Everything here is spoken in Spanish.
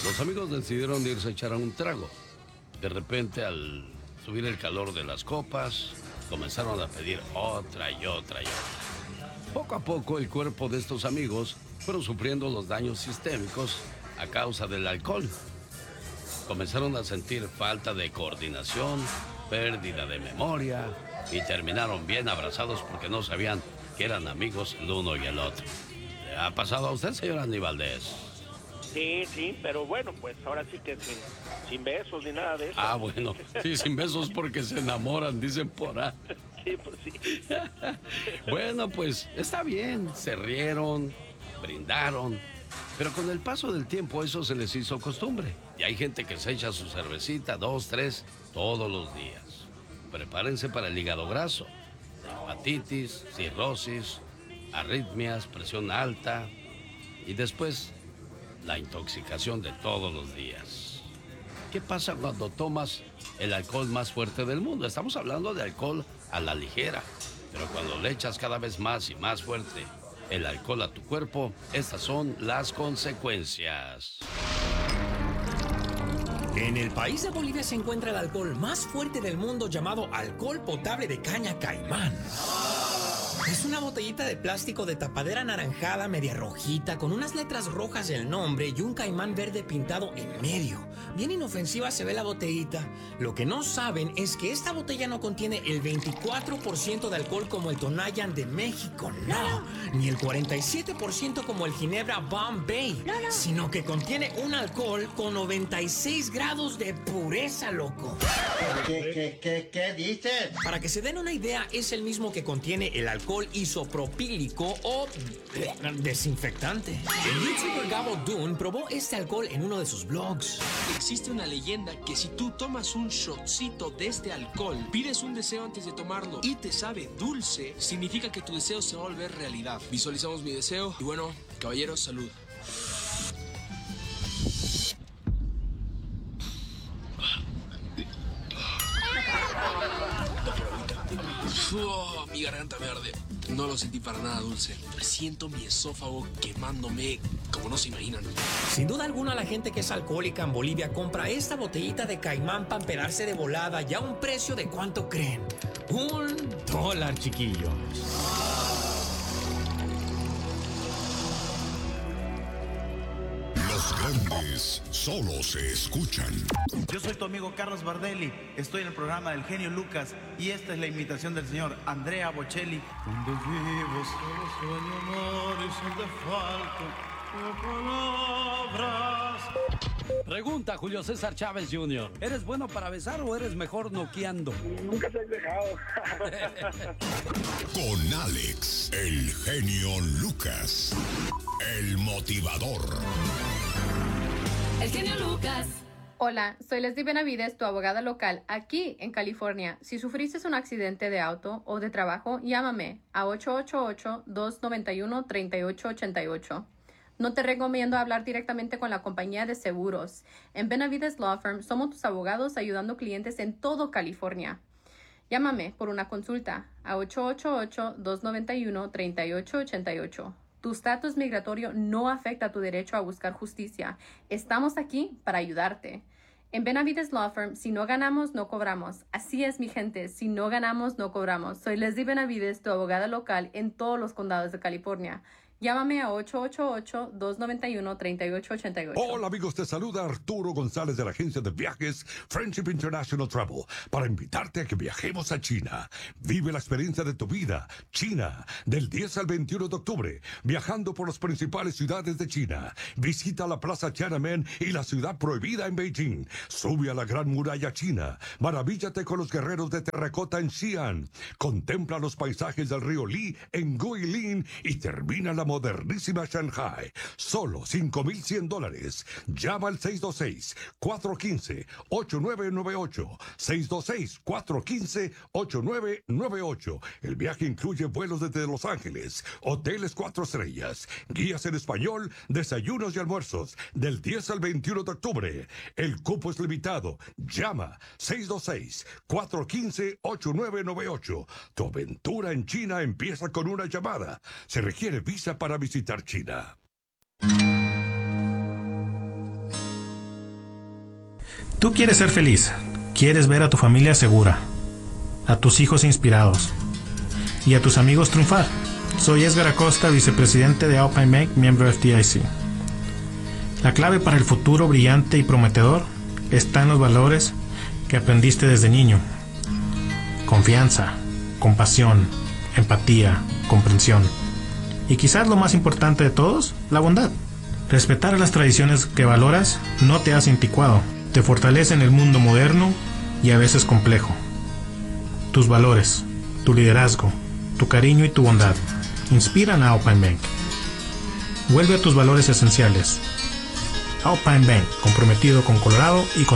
Los amigos decidieron irse a echar un trago. De repente, al subir el calor de las copas, comenzaron a pedir otra y otra y otra. Poco a poco, el cuerpo de estos amigos fueron sufriendo los daños sistémicos a causa del alcohol. Comenzaron a sentir falta de coordinación, pérdida de memoria y terminaron bien abrazados porque no sabían que eran amigos el uno y el otro. ¿Le ha pasado a usted, señor Andy Valdés? Sí, pero bueno, pues ahora sí que sin besos ni nada de eso. Ah, bueno, sí, sin besos porque se enamoran, dicen por ahí. Sí, pues sí. Bueno, pues está bien, se rieron, brindaron, pero con el paso del tiempo eso se les hizo costumbre. Y hay gente que se echa su cervecita, 2, 3, todos los días. Prepárense para el hígado graso, hepatitis, cirrosis, arritmias, presión alta y después la intoxicación de todos los días. ¿Qué pasa cuando tomas el alcohol más fuerte del mundo? Estamos hablando de alcohol a la ligera, pero cuando le echas cada vez más y más fuerte el alcohol a tu cuerpo, estas son las consecuencias. En el país de Bolivia se encuentra el alcohol más fuerte del mundo llamado alcohol potable de caña Caimán. Es una botellita de plástico de tapadera anaranjada media rojita con unas letras rojas del nombre y un caimán verde pintado en medio. Bien inofensiva se ve la botellita. Lo que no saben es que esta botella no contiene el 24% de alcohol como el Tonayan de México, no. Ni el 47% como el Ginebra Bombay, sino que contiene un alcohol con 96 grados de pureza, loco. ¿Qué dices? Para que se den una idea, es el mismo que contiene el alcohol isopropílico o desinfectante. El youtuber Gabo Dune probó este alcohol en uno de sus vlogs. Existe una leyenda que si tú tomas un shotcito de este alcohol, pides un deseo antes de tomarlo y te sabe dulce, significa que tu deseo se va a volver realidad. Visualizamos mi deseo y bueno, caballeros, salud. Mi garganta me arde. No lo sentí para nada dulce. Siento mi esófago quemándome como no se imaginan. Sin duda alguna, la gente que es alcohólica en Bolivia compra esta botellita de Caimán para empedarse de volada y a un precio de ¿cuánto creen? $1, chiquillos. Los grandes solo se escuchan. Yo soy tu amigo Carlos Bardelli, estoy en el programa del genio Lucas y esta es la imitación del señor Andrea Bocelli. Cuando vivo solo sueño amor y son de falta de palabras. Pregunta Julio César Chávez Jr. ¿Eres bueno para besar o eres mejor noqueando? Nunca se ha dejado. Con Alex, el genio Lucas, el motivador. El genio Lucas. Hola, soy Leslie Benavides, tu abogada local aquí en California. Si sufriste un accidente de auto o de trabajo, llámame a 888-291-3888. No te recomiendo hablar directamente con la compañía de seguros. En Benavides Law Firm somos tus abogados ayudando clientes en todo California. Llámame por una consulta a 888-291-3888. Tu estatus migratorio no afecta tu derecho a buscar justicia. Estamos aquí para ayudarte. En Benavides Law Firm, si no ganamos, no cobramos. Así es, mi gente, si no ganamos, no cobramos. Soy Leslie Benavides, tu abogada local en todos los condados de California. Llámame a 888-291-3888. Hola amigos, te saluda Arturo González de la agencia de viajes Friendship International Travel para invitarte a que viajemos a China. Vive la experiencia de tu vida. China, del 10 al 21 de octubre, viajando por las principales ciudades de China. Visita la Plaza Tiananmen y la ciudad prohibida en Beijing. Sube a la Gran Muralla China. Maravíllate con los guerreros de terracota en Xi'an. Contempla los paisajes del río Li en Guilin y termina la modernísima Shanghai. Solo $5,100. Llama al 626-415-8998. 626-415-8998. El viaje incluye vuelos desde Los Ángeles, hoteles 4 estrellas, guías en español, desayunos y almuerzos, del 10 al 21 de octubre. El cupo es limitado. Llama 626-415-8998. Tu aventura en China empieza con una llamada. Se requiere visa para visitar China. Tú quieres ser feliz, quieres ver a tu familia segura, a tus hijos inspirados y a tus amigos triunfar. Soy Edgar Acosta, vicepresidente de Alpine Bank, miembro FDIC. La clave para el futuro brillante y prometedor está en los valores que aprendiste desde niño. Confianza, compasión, empatía, comprensión. Y quizás lo más importante de todos, la bondad. Respetar las tradiciones que valoras no te hace anticuado, te fortalece en el mundo moderno y a veces complejo. Tus valores, tu liderazgo, tu cariño y tu bondad inspiran a Alpine Bank. Vuelve a tus valores esenciales. Alpine Bank, comprometido con Colorado y con